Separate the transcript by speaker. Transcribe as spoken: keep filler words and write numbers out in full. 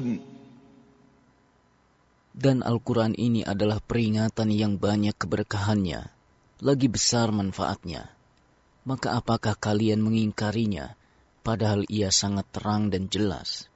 Speaker 1: Dan Al-Quran ini adalah peringatan yang banyak keberkahannya, lagi besar manfaatnya. Maka apakah kalian mengingkarinya, padahal ia sangat terang dan jelas?